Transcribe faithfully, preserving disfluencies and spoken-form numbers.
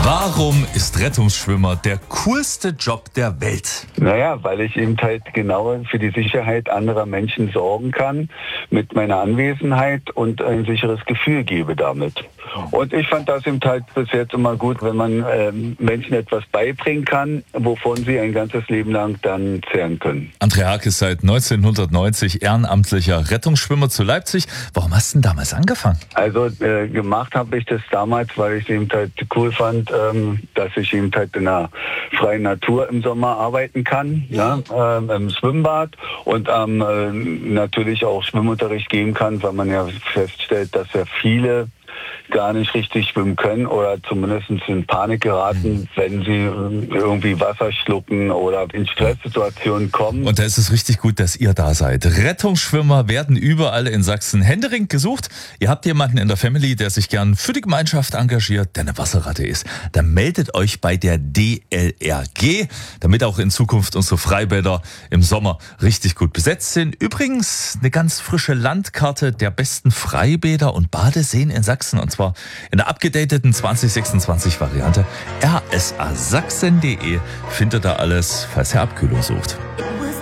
Warum ist Rettungsschwimmer der coolste Job der Welt? Naja, weil ich eben halt genau für die Sicherheit anderer Menschen sorgen kann mit meiner Anwesenheit und ein sicheres Gefühl gebe damit. Und ich fand das eben halt bis jetzt immer gut, wenn man ähm, Menschen etwas beibringen kann, wovon sie ein ganzes Leben lang dann zehren können. André Haag ist seit neunzehnhundertneunzig ehrenamtlicher Rettungsschwimmer zu Leipzig. Warum hast du denn damals angefangen? Also äh, gemacht habe ich das damals, weil ich es eben halt cool fand, ähm, dass ich eben halt in der freien Natur im Sommer arbeiten kann, ja, ähm, im Schwimmbad und ähm, äh, natürlich auch Schwimmunterricht geben kann, weil man ja feststellt, dass ja viele gar nicht richtig schwimmen können oder zumindest in Panik geraten, wenn sie irgendwie Wasser schlucken oder in Stresssituationen kommen. Und da ist es richtig gut, dass ihr da seid. Rettungsschwimmer werden überall in Sachsen händeringend gesucht. Ihr habt jemanden in der Family, der sich gern für die Gemeinschaft engagiert, der eine Wasserratte ist. Dann meldet euch bei der D L R G, damit auch in Zukunft unsere Freibäder im Sommer richtig gut besetzt sind. Übrigens eine ganz frische Landkarte der besten Freibäder und Badeseen in Sachsen. Und zwar in der abgedateten zwanzig sechsundzwanzig Variante. r s a sachsen punkt d e findet ihr da alles, falls ihr Abkühlung sucht.